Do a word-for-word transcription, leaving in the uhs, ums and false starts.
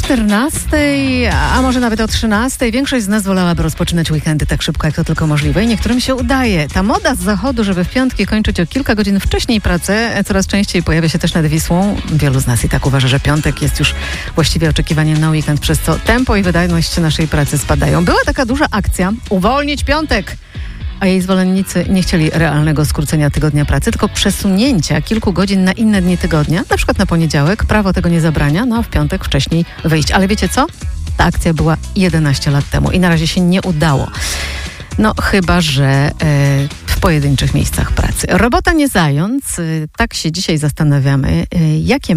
czternastej, a może nawet o trzynastej. Większość z nas wolałaby rozpoczynać weekendy tak szybko, jak to tylko możliwe i niektórym się udaje. Ta moda z zachodu, żeby w piątki kończyć o kilka godzin wcześniej pracę, coraz częściej pojawia się też nad Wisłą. Wielu z nas i tak uważa, że piątek jest już właściwie oczekiwaniem na weekend, przez co tempo i wydajność naszej pracy spadają. Była taka duża akcja Uwolnić Piątek! A jej zwolennicy nie chcieli realnego skrócenia tygodnia pracy, tylko przesunięcia kilku godzin na inne dni tygodnia, na przykład na poniedziałek. Prawo tego nie zabrania, no a w piątek wcześniej wyjść. Ale wiecie co? Ta akcja była jedenaście lat temu i na razie się nie udało. No chyba, że e, w pojedynczych miejscach pracy. Robota nie zając, e, tak się dzisiaj zastanawiamy, e, jakie